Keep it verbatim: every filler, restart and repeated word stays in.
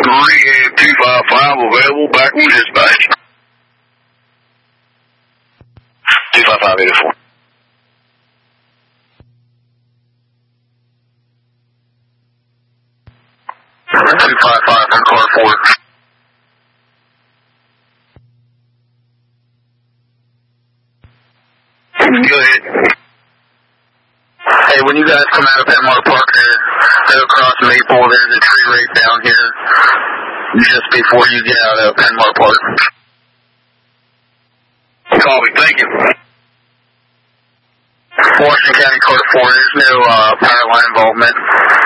three two five five available, back with dispatch. two five five eight four. two five five on car four. Go ahead. Hey, when you guys come out of Penmar Park there, go across Maple, there's a tree right down here just before you get out of Penmar Park. Copy, thank you. Washington County Car four, there's no uh, power line involvement.